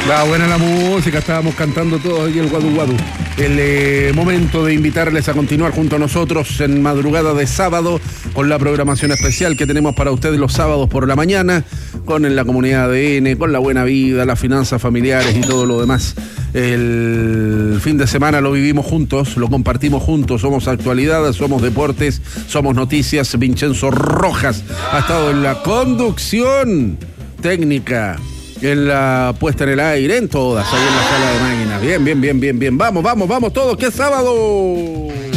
Buena la música, estábamos cantando todos ahí el guadu guadu. El momento de invitarles a continuar junto a nosotros en madrugada de sábado con la programación especial que tenemos para ustedes los sábados por la mañana, con la comunidad ADN, con la buena vida, las finanzas familiares y todo lo demás. El fin de semana lo vivimos juntos, lo compartimos juntos, somos actualidad, somos deportes, somos noticias. Vincenzo Rojas ha estado en la conducción técnica, en la puesta en el aire, en todas, ahí en la sala de máquinas. Bien. Vamos todos, que es sábado.